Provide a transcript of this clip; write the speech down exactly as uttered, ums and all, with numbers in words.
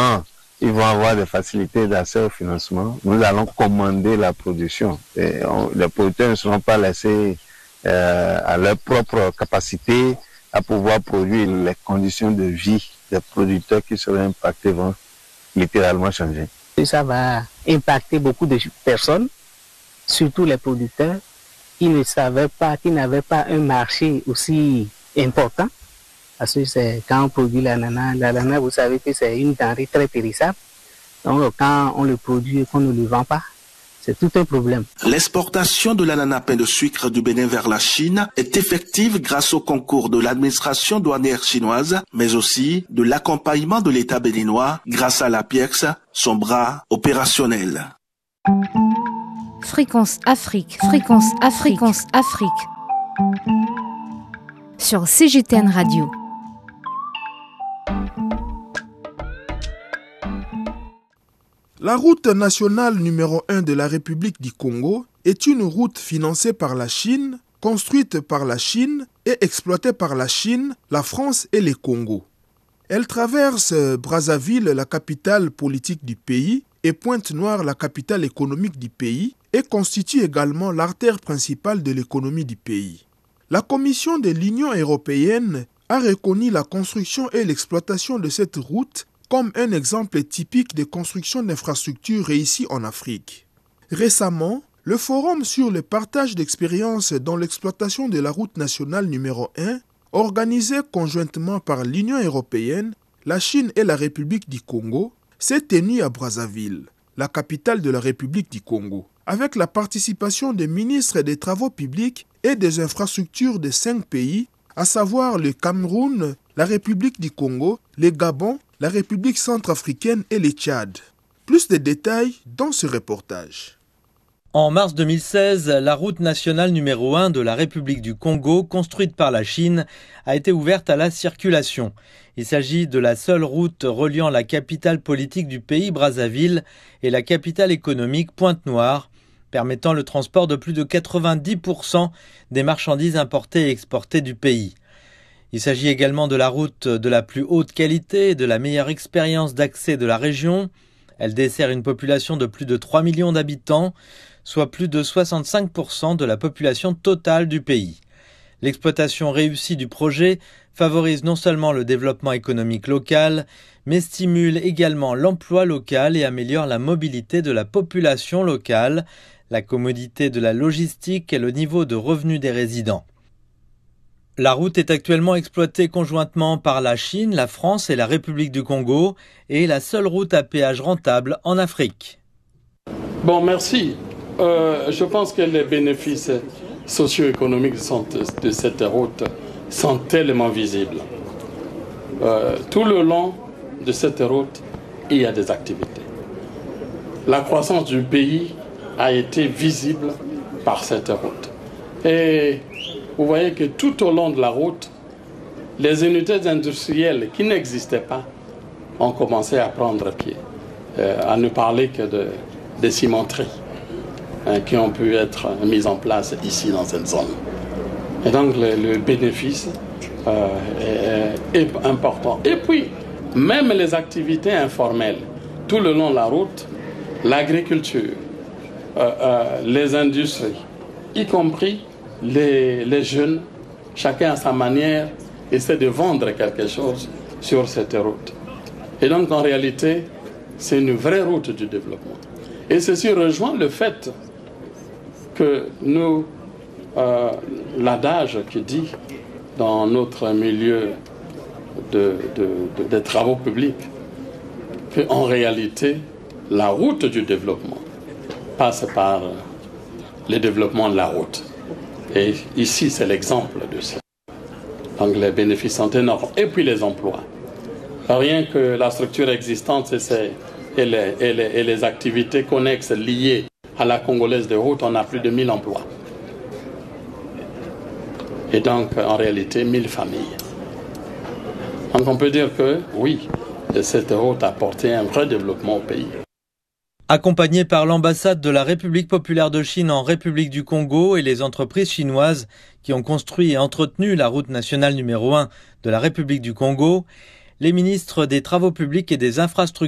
seulement ils vont avoir des facilités d'accès au financement, nous allons commander la production. Et on, les producteurs ne seront pas laissés euh, à leur propre capacité à pouvoir produire. Les conditions de vie des producteurs qui seraient impactés vont littéralement changer. Et ça va impacter beaucoup de personnes, surtout les producteurs qui ne savaient pas, qui n'avaient pas un marché aussi important. Parce que c'est quand on produit l'ananas, l'ananas, vous savez que c'est une denrée très périssable. Donc quand on le produit et qu'on ne le vend pas, c'est tout un problème. L'exportation de l'ananas pain de sucre du Bénin vers la Chine est effective grâce au concours de l'administration douanière chinoise, mais aussi de l'accompagnement de l'État béninois grâce à l'A P I E X, son bras opérationnel. Fréquence Afrique, Fréquence Afrique, Fréquence Afrique. Sur C G T N Radio. La route nationale numéro un de la République du Congo est une route financée par la Chine, construite par la Chine et exploitée par la Chine, la France et les Congos. Elle traverse Brazzaville, la capitale politique du pays, et Pointe-Noire, la capitale économique du pays, et constitue également l'artère principale de l'économie du pays. La Commission de l'Union européenne a reconnu la construction et l'exploitation de cette route comme un exemple typique de construction d'infrastructures réussies en Afrique. Récemment, le Forum sur le partage d'expériences dans l'exploitation de la route nationale numéro un, organisé conjointement par l'Union européenne, la Chine et la République du Congo, s'est tenu à Brazzaville, la capitale de la République du Congo, avec la participation des ministres des Travaux publics et des infrastructures de cinq pays, à savoir le Cameroun, la République du Congo, le Gabon, la République centrafricaine et le Tchad. Plus de détails dans ce reportage. En mars deux mille seize, la route nationale numéro un de la République du Congo, construite par la Chine, a été ouverte à la circulation. Il s'agit de la seule route reliant la capitale politique du pays, Brazzaville, et la capitale économique, Pointe-Noire, permettant le transport de plus de quatre-vingt-dix pour cent des marchandises importées et exportées du pays. Il s'agit également de la route de la plus haute qualité et de la meilleure expérience d'accès de la région. Elle dessert une population de plus de trois millions d'habitants, soit plus de soixante-cinq pour cent de la population totale du pays. L'exploitation réussie du projet favorise non seulement le développement économique local, mais stimule également l'emploi local et améliore la mobilité de la population locale, la commodité de la logistique et le niveau de revenus des résidents. La route est actuellement exploitée conjointement par la Chine, la France et la République du Congo et est la seule route à péage rentable en Afrique. Bon, merci. Euh, je pense que les bénéfices socio-économiques sont, de cette route sont tellement visibles. Euh, tout le long de cette route, il y a des activités. La croissance du pays a été visible par cette route. Et vous voyez que tout au long de la route, les unités industrielles qui n'existaient pas ont commencé à prendre pied, euh, à ne parler que de, de cimenteries hein, qui ont pu être mises en place ici dans cette zone. Et donc le, le bénéfice euh, est, est important. Et puis, même les activités informelles, tout le long de la route, l'agriculture, euh, euh, les industries, y compris Les, les jeunes, chacun à sa manière, essaie de vendre quelque chose sur cette route. Et donc, en réalité, c'est une vraie route du développement. Et ceci rejoint le fait que nous, euh, l'adage qui dit dans notre milieu de, de, de, des travaux publics, qu'en réalité, la route du développement passe par le développement de la route. Et ici, c'est l'exemple de ça. Donc les bénéfices sont énormes. Et puis les emplois. Rien que la structure existante et, et, les, et, les, et les activités connexes liées à la Congolaise de route, on a plus de mille emplois. Et donc, en réalité, mille familles. Donc on peut dire que, oui, cette route a apporté un vrai développement au pays. Accompagné par l'ambassade de la République populaire de Chine en République du Congo et les entreprises chinoises qui ont construit et entretenu la route nationale numéro un de la République du Congo, les ministres des Travaux publics et des Infrastructures